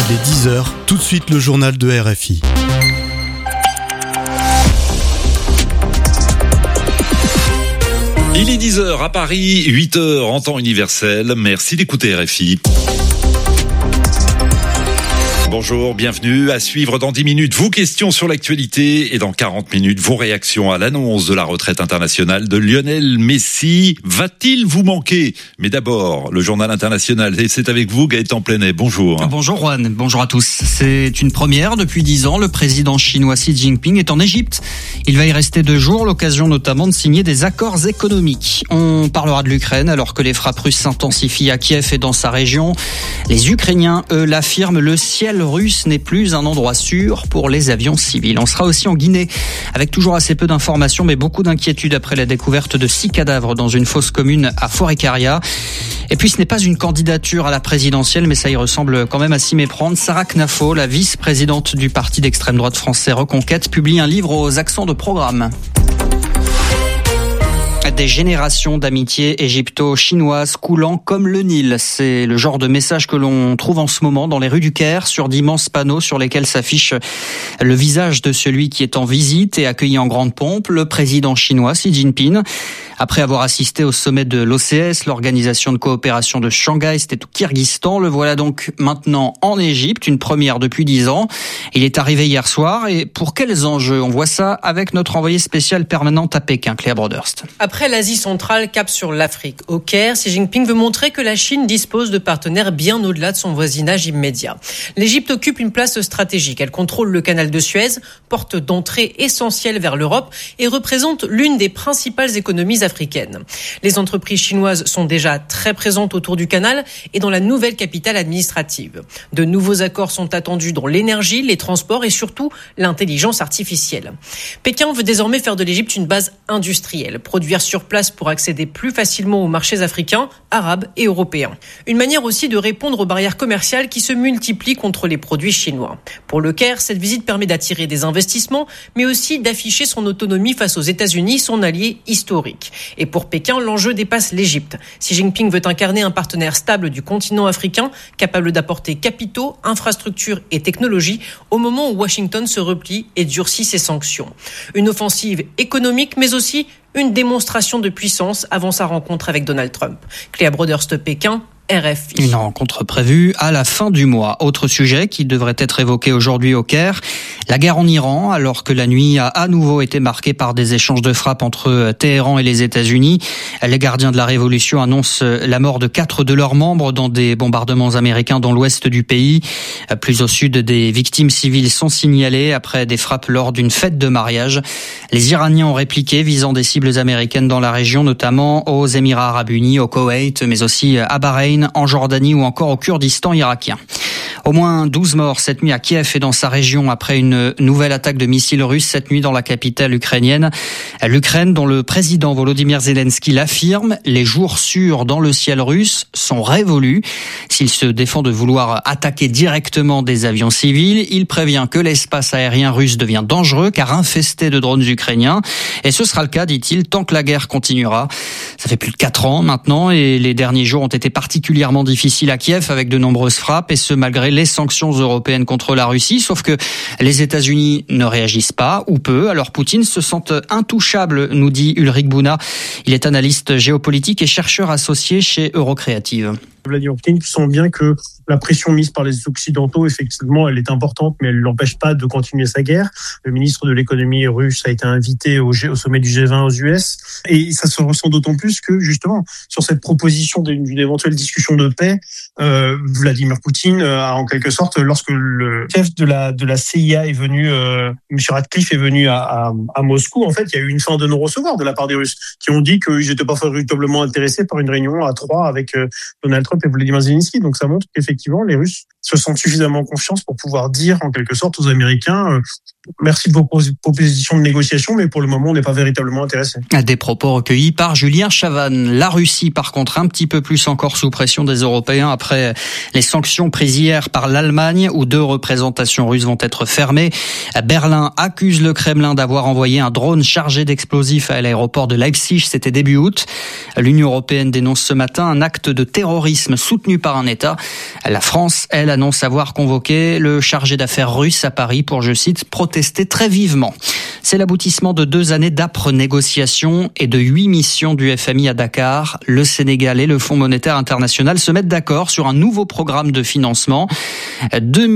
Il est 10h, tout de suite le journal de RFI. Il est 10h à Paris, 8h en temps universel. Merci d'écouter RFI. Bonjour, bienvenue. À suivre dans 10 minutes vos questions sur l'actualité et dans 40 minutes vos réactions à l'annonce de la retraite internationale de Lionel Messi. Va-t-il vous manquer ? Mais d'abord, le journal international, et c'est avec vous Gaëtan Plenet. Bonjour. Bonjour Juan, bonjour à tous. C'est une première depuis 10 ans. Le président chinois Xi Jinping est en Égypte. Il va y rester 2 jours, l'occasion notamment de signer des accords économiques. On parlera de l'Ukraine alors que les frappes russes s'intensifient à Kiev et dans sa région. Les Ukrainiens, eux, l'affirment, le ciel russe n'est plus un endroit sûr pour les avions civils. On sera aussi en Guinée avec toujours assez peu d'informations mais beaucoup d'inquiétudes après la découverte de 6 cadavres dans une fosse commune à Forécaria. Et puis ce n'est pas une candidature à la présidentielle mais ça y ressemble quand même à s'y méprendre. Sarah Knafo, la vice-présidente du parti d'extrême droite français Reconquête, publie un livre aux accents de programme. Des générations d'amitié égypto-chinoises coulant comme le Nil. C'est le genre de message que l'on trouve en ce moment dans les rues du Caire sur d'immenses panneaux sur lesquels s'affiche le visage de celui qui est en visite et accueilli en grande pompe, le président chinois Xi Jinping. Après avoir assisté au sommet de l'OCS, l'Organisation de coopération de Shanghai, c'était au Kyrgyzstan. Le voilà donc maintenant en Égypte, une première depuis 10 ans. Il est arrivé hier soir et pour quels enjeux ? On voit ça avec notre envoyé spécial permanente à Pékin, Cléa Broderst. Après l'Asie centrale, cap sur l'Afrique. Au Caire, Xi Jinping veut montrer que la Chine dispose de partenaires bien au-delà de son voisinage immédiat. L'Égypte occupe une place stratégique. Elle contrôle le canal de Suez, porte d'entrée essentielle vers l'Europe et représente l'une des principales économies africaines. Les entreprises chinoises sont déjà très présentes autour du canal et dans la nouvelle capitale administrative. De nouveaux accords sont attendus dans l'énergie, les transports et surtout l'intelligence artificielle. Pékin veut désormais faire de l'Égypte une base industrielle, produire sur place pour accéder plus facilement aux marchés africains, arabes et européens. Une manière aussi de répondre aux barrières commerciales qui se multiplient contre les produits chinois. Pour le Caire, cette visite permet d'attirer des investissements, mais aussi d'afficher son autonomie face aux États-Unis, son allié historique. Et pour Pékin, l'enjeu dépasse l'Égypte. Xi Jinping veut incarner un partenaire stable du continent africain, capable d'apporter capitaux, infrastructures et technologies au moment où Washington se replie et durcit ses sanctions. Une offensive économique, mais aussi une démonstration de puissance avant sa rencontre avec Donald Trump. Cléa Broderst, Pékin, RFI. Une rencontre prévue à la fin du mois. Autre sujet qui devrait être évoqué aujourd'hui au Caire, la guerre en Iran, alors que la nuit a à nouveau été marquée par des échanges de frappes entre Téhéran et les États-Unis. Les gardiens de la révolution annoncent la mort de 4 de leurs membres dans des bombardements américains dans l'ouest du pays. Plus au sud, des victimes civiles sont signalées après des frappes lors d'une fête de mariage. Les Iraniens ont répliqué, visant des cibles américaines dans la région, notamment aux Émirats arabes unis, au Koweït, mais aussi à Bahreïn, en Jordanie ou encore au Kurdistan irakien. Au moins 12 morts cette nuit à Kiev et dans sa région après une nouvelle attaque de missiles russes cette nuit dans la capitale ukrainienne. L'Ukraine, dont le président Volodymyr Zelensky l'affirme, les jours sûrs dans le ciel russe sont révolus. S'il se défend de vouloir attaquer directement des avions civils, il prévient que l'espace aérien russe devient dangereux car infesté de drones ukrainiens. Et ce sera le cas, dit-il, tant que la guerre continuera. Ça fait plus de 4 ans maintenant et les derniers jours ont été particulièrement difficiles à Kiev avec de nombreuses frappes et ce malgré les sanctions européennes contre la Russie. Sauf que les États-Unis ne réagissent pas ou peu. Alors Poutine se sent intouchable, nous dit Ulrich Bouna. Il est analyste géopolitique et chercheur associé chez Eurocreative. Vladimir Poutine sent bien que la pression mise par les Occidentaux, effectivement, elle est importante, mais elle ne l'empêche pas de continuer sa guerre. Le ministre de l'économie russe a été invité au sommet du G20 aux US, et ça se ressent d'autant plus que, justement, sur cette proposition d'une éventuelle discussion de paix, Vladimir Poutine a, en quelque sorte, lorsque le chef de la CIA est venu, M. Ratcliffe est venu à Moscou, en fait, il y a eu une fin de non-recevoir de la part des Russes, qui ont dit qu'ils n'étaient pas véritablement intéressés par une réunion à 3 avec Donald Trump et Volodymyr Zelensky. Donc ça montre qu'effectivement les Russes se sentent suffisamment en confiance pour pouvoir dire en quelque sorte aux Américains merci de vos propositions de négociation, mais pour le moment on n'est pas véritablement intéressé. Des propos recueillis par Julien Chavannes. La Russie par contre un petit peu plus encore sous pression des Européens après les sanctions prises hier par l'Allemagne où 2 représentations russes vont être fermées. Berlin accuse le Kremlin d'avoir envoyé un drone chargé d'explosifs à l'aéroport de Leipzig, c'était début août. L'Union européenne dénonce ce matin un acte de terrorisme terrorisme soutenu par un État. La France, elle, annonce avoir convoqué le chargé d'affaires russe à Paris pour, je cite, protester très vivement. C'est l'aboutissement de 2 années d'âpres négociations et de 8 missions du FMI à Dakar. Le Sénégal et le Fonds monétaire international se mettent d'accord sur un nouveau programme de financement. 2,2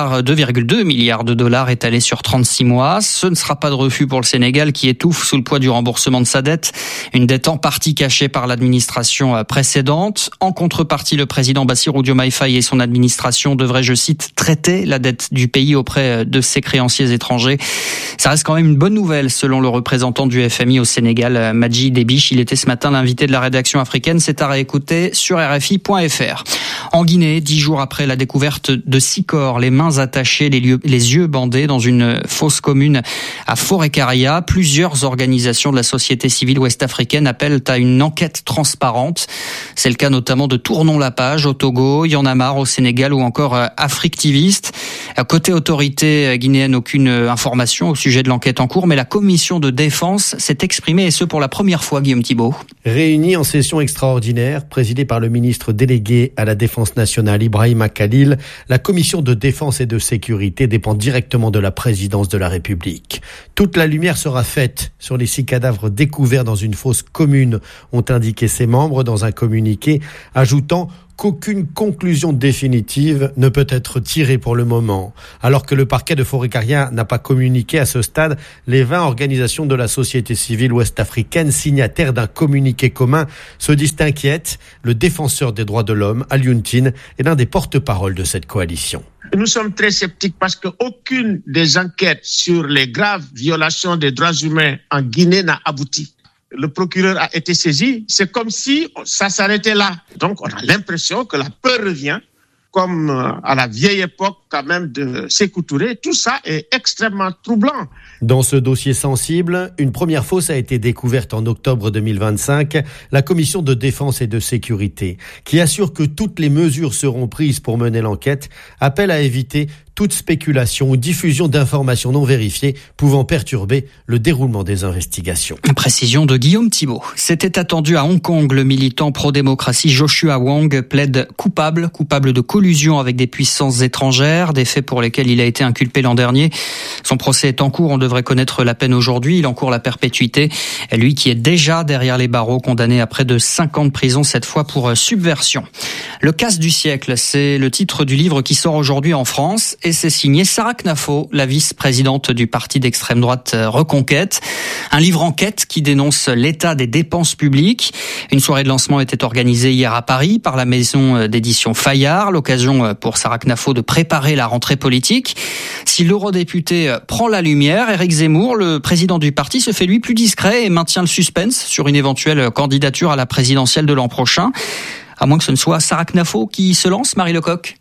milliards de dollars étalés sur 36 mois. Ce ne sera pas de refus pour le Sénégal qui étouffe sous le poids du remboursement de sa dette. Une dette en partie cachée par l'administration précédente. En contrepartie, le président Bassirou Diomaye Faye et son administration devraient, je cite, traiter la dette du pays auprès de ses créanciers étrangers. Ça reste quand même une bonne nouvelle selon le représentant du FMI au Sénégal, Madji Debiche. Il était ce matin l'invité de la rédaction africaine. C'est à réécouter sur RFI.fr. En Guinée, 10 jours après la découverte de 6 corps, les mains attachées, les yeux bandés dans une fosse commune à Forêt-Caria, plusieurs organisations de la société civile ouest-africaine appellent à une enquête transparente. C'est le cas notamment de Tournons-la-Page au Togo, Y en a marre au Sénégal ou encore Africtiviste. Côté autorité guinéenne, aucune information au sujet de l'enquête en cours, mais la commission de défense s'est exprimée, et ce pour la première fois, Guillaume Thibault. Réunie en session extraordinaire, présidée par le ministre délégué à la Défense nationale, Ibrahima Khalil, la commission de défense et de sécurité dépend directement de la présidence de la République. Toute la lumière sera faite sur les 6 cadavres découverts dans une fosse commune, ont indiqué ses membres dans un communiqué, ajoutant qu'aucune conclusion définitive ne peut être tirée pour le moment. Alors que le parquet de Forêt-Caria n'a pas communiqué à ce stade, les 20 organisations de la société civile ouest-africaine signataires d'un communiqué commun se disent inquiètes. Le défenseur des droits de l'homme, Alioune Tine, est l'un des porte-parole de cette coalition. Nous sommes très sceptiques parce qu'aucune des enquêtes sur les graves violations des droits humains en Guinée n'a abouti. Le procureur a été saisi, c'est comme si ça s'arrêtait là. Donc on a l'impression que la peur revient, comme à la vieille époque quand même de Sékou Touré. Tout ça est extrêmement troublant. Dans ce dossier sensible, une première fosse a été découverte en octobre 2025. La commission de défense et de sécurité, qui assure que toutes les mesures seront prises pour mener l'enquête, appelle à éviter toute spéculation ou diffusion d'informations non vérifiées pouvant perturber le déroulement des investigations. Précision de Guillaume Thibault. C'était attendu à Hong Kong. Le militant pro-démocratie Joshua Wong plaide coupable de collusion avec des puissances étrangères, des faits pour lesquels il a été inculpé l'an dernier. Son procès est en cours, on devrait connaître la peine aujourd'hui. Il encourt la perpétuité. Lui qui est déjà derrière les barreaux, condamné à près de 5 ans de prison, cette fois pour subversion. Le casse du siècle, c'est le titre du livre qui sort aujourd'hui en France. Et c'est signé Sarah Knafo, la vice-présidente du parti d'extrême droite Reconquête. Un livre enquête qui dénonce l'état des dépenses publiques. Une soirée de lancement était organisée hier à Paris par la maison d'édition Fayard. L'occasion pour Sarah Knafo de préparer la rentrée politique. Si l'eurodéputé prend la lumière, Éric Zemmour, le président du parti, se fait lui plus discret et maintient le suspense sur une éventuelle candidature à la présidentielle de l'an prochain. À moins que ce ne soit Sarah Knafo qui se lance, Marie Lecoq.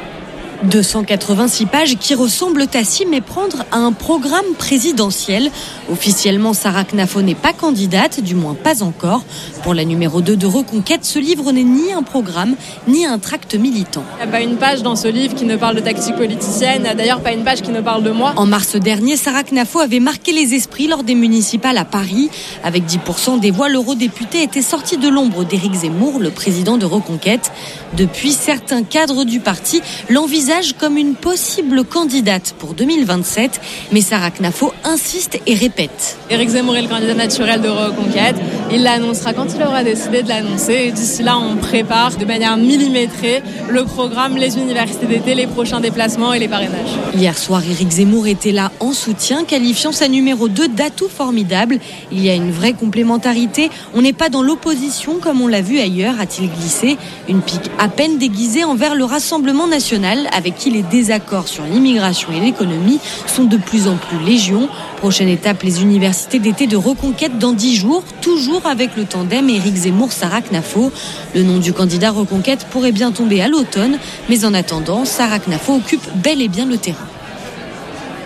286 pages qui ressemblent à s'y méprendre à un programme présidentiel. Officiellement, Sarah Knafo n'est pas candidate, du moins pas encore. Pour la numéro 2 de Reconquête, ce livre n'est ni un programme, ni un tract militant. Il n'y a pas une page dans ce livre qui ne parle de tactique politicienne, d'ailleurs pas une page qui ne parle de moi. En mars dernier, Sarah Knafo avait marqué les esprits lors des municipales à Paris. Avec 10% des voix, l'eurodéputé était sorti de l'ombre d'Éric Zemmour, le président de Reconquête. Depuis, certains cadres du parti l'envisagent comme une possible candidate pour 2027, mais Sarah Knafo insiste et répète. Éric Zemmour est le candidat naturel de Reconquête. Il l'annoncera quand il aura décidé de l'annoncer. Et d'ici là, on prépare de manière millimétrée le programme, les universités d'été, les prochains déplacements et les parrainages. Hier soir, Éric Zemmour était là en soutien, qualifiant sa numéro 2 d'atout formidable. Il y a une vraie complémentarité. On n'est pas dans l'opposition comme on l'a vu ailleurs, a-t-il glissé. Une pique à peine déguisée envers le Rassemblement national, avec qui les désaccords sur l'immigration et l'économie sont de plus en plus légion. Prochaine étape, les universités d'été de Reconquête dans 10 jours, toujours avec le tandem Éric Zemmour-Sarah Knafo. Le nom du candidat Reconquête pourrait bien tomber à l'automne, mais en attendant, Sarah Knafo occupe bel et bien le terrain.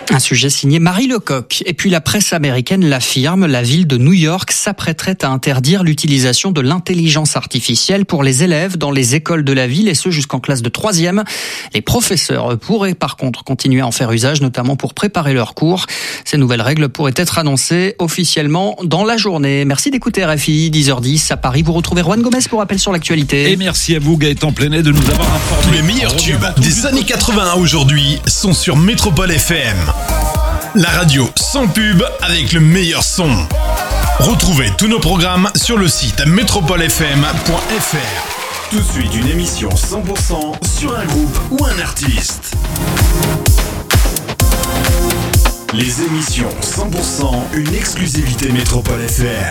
Un sujet signé Marie Lecoq. Et puis la presse américaine l'affirme, la ville de New York s'apprêterait à interdire l'utilisation de l'intelligence artificielle pour les élèves dans les écoles de la ville, et ce jusqu'en classe de 3e. Les professeurs pourraient par contre continuer à en faire usage, notamment pour préparer leurs cours. Ces nouvelles règles pourraient être annoncées officiellement dans la journée. Merci d'écouter RFI, 10h10 à Paris. Vous retrouvez Juan Gomez pour rappel sur l'actualité. Et merci à vous Gaëtan Plenet de nous avoir informés. Tous les meilleurs tubes des années 80 à aujourd'hui sont sur Métropole FM. La radio sans pub avec le meilleur son. Retrouvez tous nos programmes sur le site metropolefm.fr. Tout de suite une émission 100% sur un groupe ou un artiste. Les émissions 100%, une exclusivité Métropole FM.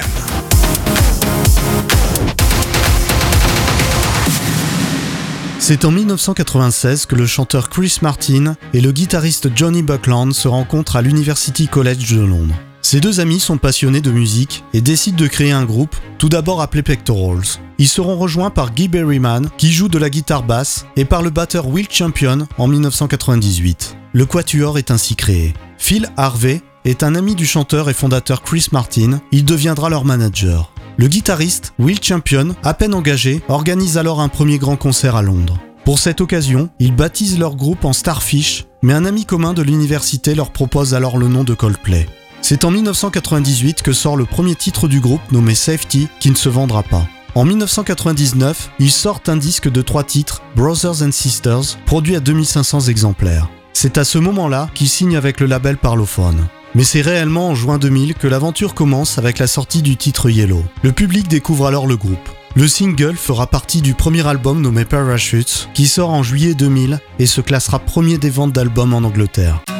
C'est en 1996 que le chanteur Chris Martin et le guitariste Johnny Buckland se rencontrent à l'University College de Londres. Ces deux amis sont passionnés de musique et décident de créer un groupe, tout d'abord appelé Pectorals. Ils seront rejoints par Guy Berryman, qui joue de la guitare basse, et par le batteur Will Champion en 1998. Le quatuor est ainsi créé. Phil Harvey est un ami du chanteur et fondateur Chris Martin, il deviendra leur manager. Le guitariste, Will Champion, à peine engagé, organise alors un premier grand concert à Londres. Pour cette occasion, ils baptisent leur groupe en Starfish, mais un ami commun de l'université leur propose alors le nom de Coldplay. C'est en 1998 que sort le premier titre du groupe nommé Safety, qui ne se vendra pas. En 1999, ils sortent un disque de 3 titres, Brothers and Sisters, produit à 2500 exemplaires. C'est à ce moment-là qu'ils signent avec le label Parlophone. Mais c'est réellement en juin 2000 que l'aventure commence avec la sortie du titre Yellow. Le public découvre alors le groupe. Le single fera partie du premier album nommé Parachutes, qui sort en juillet 2000 et se classera premier des ventes d'albums en Angleterre.